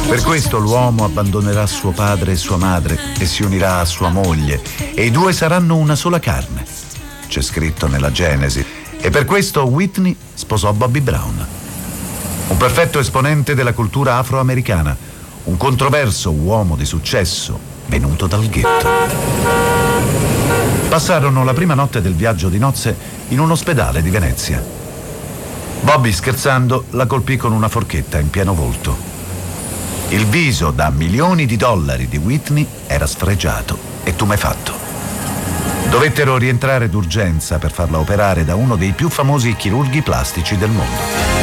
Per questo l'uomo abbandonerà suo padre e sua madre e si unirà a sua moglie e i due saranno una sola carne. C'è scritto nella Genesi. E per questo Whitney sposò Bobby Brown. Un perfetto esponente della cultura afroamericana, un controverso uomo di successo venuto dal ghetto. Passarono la prima notte del viaggio di nozze in un ospedale di Venezia. Bobby, scherzando, la colpì con una forchetta in pieno volto. Il viso da milioni di dollari di Whitney era sfregiato e tumefatto. Dovettero rientrare d'urgenza per farla operare da uno dei più famosi chirurghi plastici del mondo.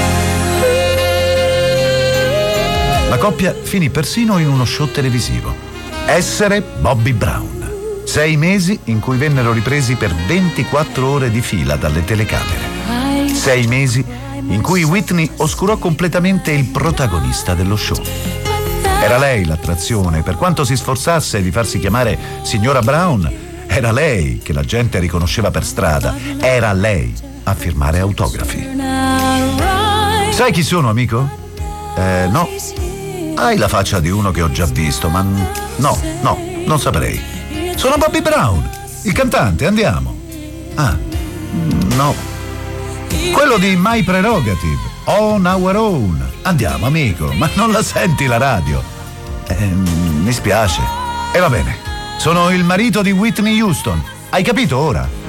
La coppia finì persino in uno show televisivo. Essere Bobby Brown. 6 mesi in cui vennero ripresi per 24 ore di fila dalle telecamere. 6 mesi in cui Whitney oscurò completamente il protagonista dello show. Era lei l'attrazione, per quanto si sforzasse di farsi chiamare signora Brown, era lei che la gente riconosceva per strada, era lei a firmare autografi. Sai chi sono, amico? No. Hai la faccia di uno che ho già visto, ma no, non saprei. Sono Bobby Brown, il cantante, andiamo. Ah, no. Quello di My Prerogative, On Our Own. Andiamo, amico, ma non la senti la radio? Mi spiace. E va bene, sono il marito di Whitney Houston. Hai capito ora?